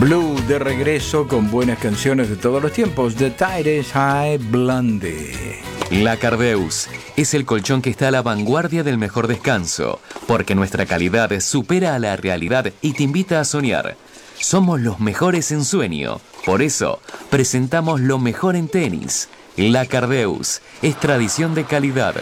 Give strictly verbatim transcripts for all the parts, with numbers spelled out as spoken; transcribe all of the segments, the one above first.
Blue de regreso con buenas canciones de todos los tiempos. The Tide is High, Blondie. La Cardeus es el colchón que está a la vanguardia del mejor descanso, porque nuestra calidad supera a la realidad y te invita a soñar. Somos los mejores en sueño, por eso presentamos lo mejor en tenis. La Cardeus es tradición de calidad.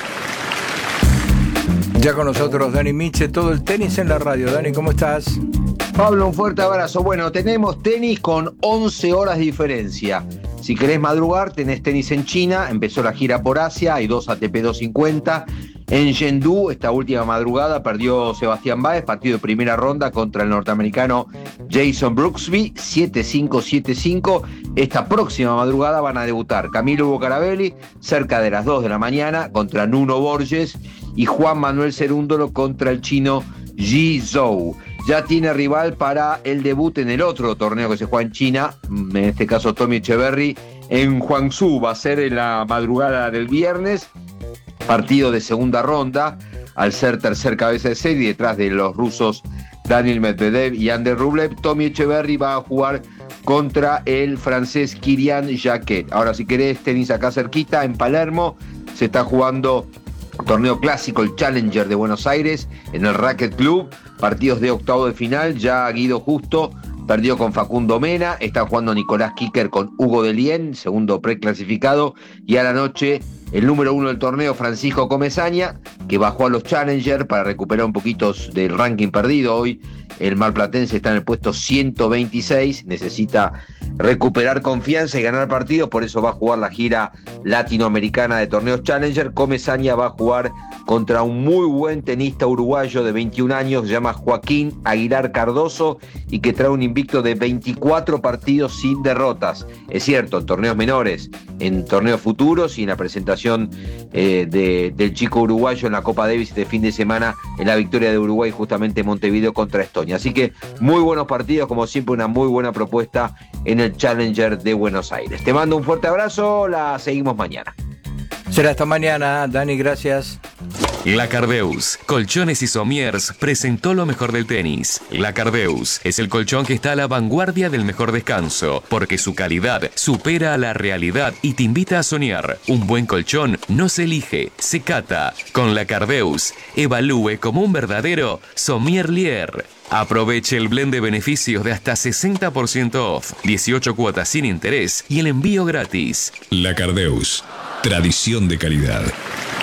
Ya con nosotros Dani Miche, todo el tenis en la radio. Dani, ¿cómo estás? Pablo, un fuerte abrazo. Bueno, tenemos tenis con once horas de diferencia. Si querés madrugar, tenés tenis en China, empezó la gira por Asia, hay dos A T P doscientos cincuenta. En Chengdu, esta última madrugada, perdió Sebastián Báez, partido de primera ronda contra el norteamericano Jason Brooksby, siete cinco, siete cinco. Esta próxima madrugada van a debutar Camilo Bucarabelli, cerca de las dos de la mañana, contra Nuno Borges, y Juan Manuel Cerúndolo contra el chino Ji Zhou. Ya tiene rival para el debut en el otro torneo que se juega en China, en este caso Tommy Echeverry, en Guangzhou. Va a ser en la madrugada del viernes, partido de segunda ronda, al ser tercer cabeza de serie detrás de los rusos Daniil Medvedev y Ander Rublev. Tommy Echeverry va a jugar contra el francés Kirian Jacquet. Ahora, si querés tenis acá cerquita, en Palermo, se está jugando torneo clásico, el Challenger de Buenos Aires, en el Racket Club, partidos de octavo de final. Ya Guido Justo perdió con Facundo Mena, está jugando Nicolás Kicker con Hugo Delien, segundo preclasificado, y a la noche el número uno del torneo, Francisco Comesaña, que bajó a los Challenger para recuperar un poquito del ranking perdido. Hoy el marplatense está en el puesto ciento veintiséis, necesita recuperar confianza y ganar partidos, por eso va a jugar la gira latinoamericana de torneos Challenger. Comesaña va a jugar contra un muy buen tenista uruguayo de veintiún años, se llama Joaquín Aguilar Cardoso, y que trae un invicto de veinticuatro partidos sin derrotas. Es cierto, en torneos menores, en torneos futuros y en la presentación eh, de, del chico uruguayo en la Copa Davis de fin de semana, en la victoria de Uruguay justamente en Montevideo contra Estonia. Así que muy buenos partidos, como siempre una muy buena propuesta en el Challenger de Buenos Aires. Te mando un fuerte abrazo, la seguimos mañana. Será hasta mañana, Dani, gracias. La Cardeus, Colchones y Somiers, presentó lo mejor del tenis. La Cardeus es el colchón que está a la vanguardia del mejor descanso, porque su calidad supera a la realidad y te invita a soñar. Un buen colchón no se elige, se cata. Con La Cardeus, evalúe como un verdadero sommelier. Aproveche el blend de beneficios de hasta sesenta por ciento off, dieciocho cuotas sin interés y el envío gratis. La Cardeus, tradición de calidad.